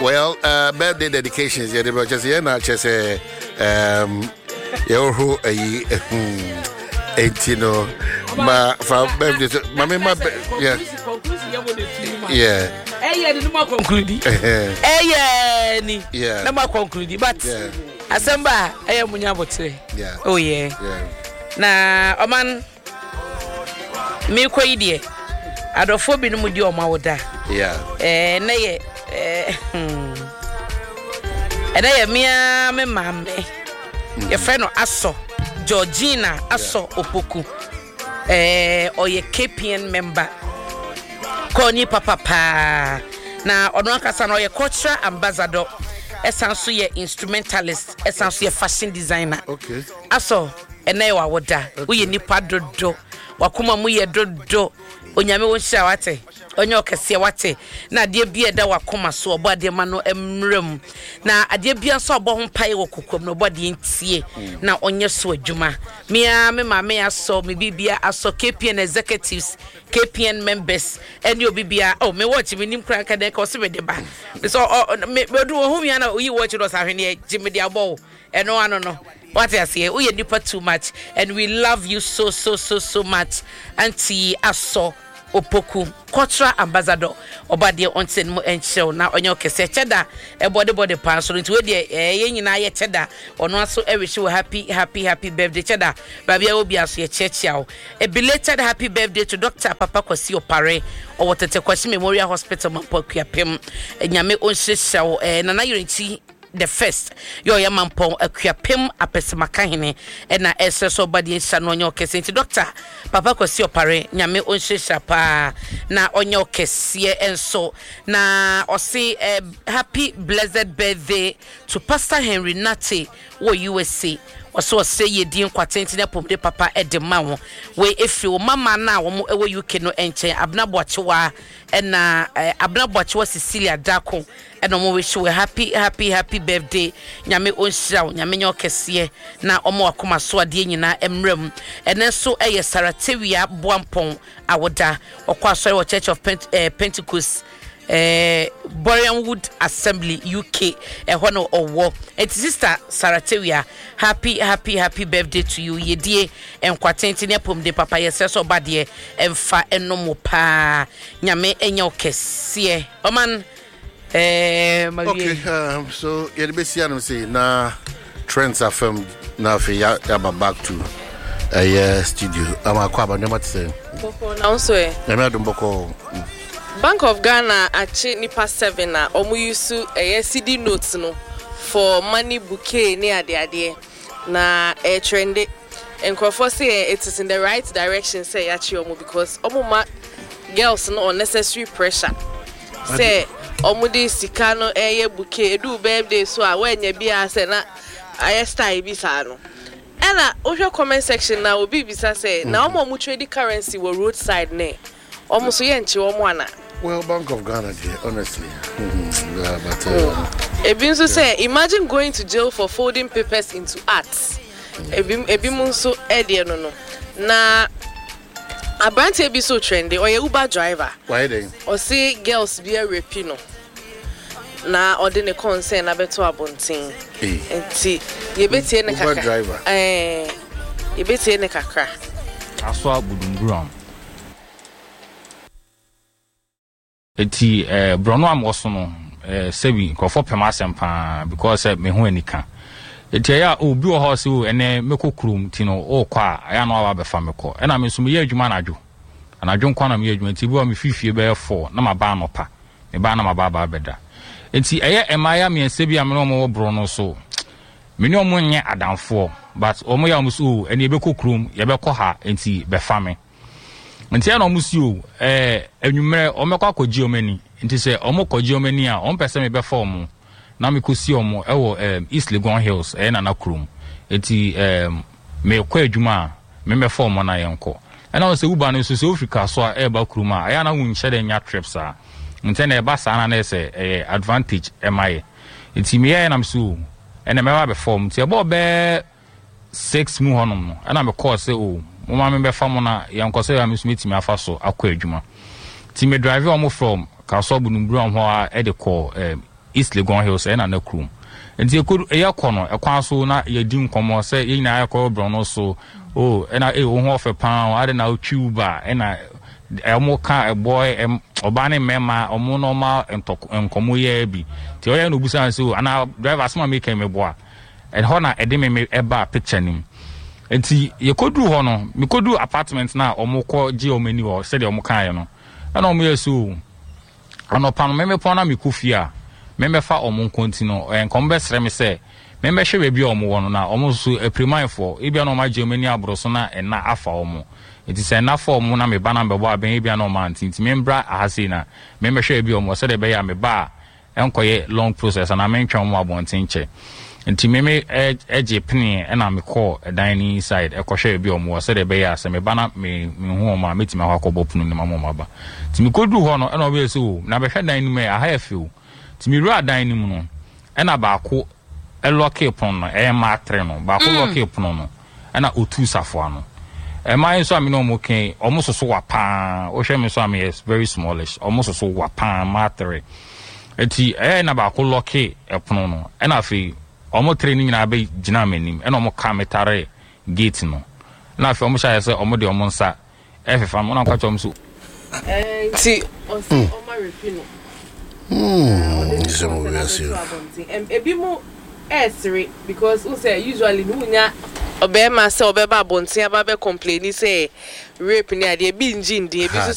Well, birthday dedications. Yeah, but just yeah, not just who ma for birthday. Yeah. Yeah. Number conclude, but Asamba, I am Munyabotre. Yeah. Oh yeah. Na Oman me ko idie. Adofo bi no mu di o ma woda. Yeah. Na ye Eda mia me mambe. Ye friend no Aso Georgina Aso Opoku. Oye KPN member. Koni papa na ono akasa no ye cultural ambassador. Esanso ye instrumentalist, esanso ye fashion designer. Okay. Aso ene wa woda. Wo ye nipa dodo. Wakuma mu ye dodo. Onyame wo hia wate. Onye okese wate. Na ade bia da wakoma so obo ade ma no emrem. Na ade bia so obo ho pai wo kokom no obo de ntie. Na onye so adwuma. Me mama ya so me bibia aso KPN executives, KPN members, and you bibia me watch me nim kran kada ka o se me de ba. So me do ho mi na oyi watch do sa hwene Jimmy de abo. Eno ano no. What I say, we are too much, and we love you so much. Auntie Aso Opoku, cultural ambassador, Obadi on send mo and show now on your kese cheda, a body pass so into ye na ye cheda, or no so every show happy birthday cheda, Baby will be as your church yaw. A belated happy birthday to Dr. Papa Kosi Opare, or what at Kwasi Memorial Hospital Mampokia Pim, and Yame on show, and Nana Unity. The first yo yamampon akuapem apesemakahene na eso body sanonyo kese doctor Papa Kosi Opare nyame onhwehwa pa na onyo kese enso na osi happy blessed birthday to Pastor Henry Nate wo USA waso say ye din kwatenti na pomde papa edema ho we efi o mama na wo ewo UK no enche abnaboachewa na abnaboachewa Cecilia Dako and omo wish you a happy birthday nyame onhira nyame nyokese na omo akoma so ade nyina emrem enenso eye Saratewia Boampon awoda okwaso wo Church of Pentecost Borehamwood Assembly UK hono owo et sister Saratewia happy birthday to you yedie enkwatenti ne pomde papa yeseso bade emfa enomo pa nyame enyokese oman okay, so you're the best say na trends are from now for ya back to studio. I'm a kwaba never say. Boko na so e. Na me boko. Bank of Ghana achi nipa 7 na omu yusu CD notes no for money bouquet ne ade na trend enkrofo say it is in the right direction say achi omu because omu ma girls no unnecessary pressure. Say omudi sika no bouquet do birthday so a wenya bia say na aye style bi sa no ena ohwe comment section na obi bisa say na omo trade currency wo roadside ne omo so ye nche omo ana. Well, Bank of Ghana dear, honestly. But Ebin so say imagine going to jail for folding papers into arts. Ebin so edie no na Abante be so trendy or Uber driver. Why they? Or say girls be a rapino. Na ordinary concern abeto abontin. Enti ye beti ne kakra. Uber driver. Ye beti ne kakra. Aso abudunguram. Enti brono am woso no sebi nkofo pema asempa because me ho anika. Eti ya obi wo ho se o ene mekokrum ti no o kwa aya no aba befa meko ena me so me ye adwuma anadwo nkwa na me ye adwuma ti bi wa me fifie be 4 na ma ba no pa me ba na ma ba beda enti eye emaya me sebi am no mo bro no so me ne omo nye adamfo but omo ya mo so ene bekokrum ye beko ha enti befa me enti ya no mo si o anwumre omekọ akọji omani enti se omo kọji omani a on pese me befa omo na me kosi omo ewo East Legon Hills na nakrum eti me kwa adwuma me mefa omo na yenko na o se uba no so se Africa so a ba krum a ya na wunche de nya trips a nte na e ba sa na se advantage emaye eti me ya na mso ena me ba be form ti e bo be 6 mu honom no na me call se o mo ma me befa mo na yenko se ya me smith me afa so akwa adwuma ti me drive omo from Kaso Bunumbru ho a e de call East Legon Hills na na krum nti ekodu eyakono ekwan so na yedi nkomo se yina yakọ brono so na wo ho ofe pan ade na otwiuba na emo ka boy oba ne mema omo normal nkomo ye bi ti oya no busan so ana driver asma make me boa e ho na ede me eba picture nim nti yekodu ho no mekodu apartment na omo ko gi omani ho se de omo kan ye no na omo yesu anopa no me pon na mekofia membefa omo kontino enkombe sere me se membe hwe be bi omo wono na omo so eprimanfo ebia no ma Germany abroso na ena afa omo enti se na fa omo na me ba na mbebo aben ebia no ma ntinti membra ahase na membe hwe bi omo se de be ya me ba enkoye long process na mentwa omo abonten che enti meme eje pini na me call dining side ekohwe bi omo se de be ya se me ba na me hu omo metima hwa kobopunu ne mama ba ti me kodu ho no na obe so na be hwe dining me aha afiu timiru adan ni mu no ena baako eloke pon no matre no baako loke pon no ena otu safo ano man so amino mo ken omososo wa pa o hwe me so am is very smallish omososo wa pa matre eti na baako loke pon no ena fi omo training na be gina manim ena omo kametare gate no na fi omo sha se omo de omo nsa efefa mo na kwacho omo so ti omo refino because who say usually nunya obema say obeba bontin aba be complain say rape ni ade bi njin de bi so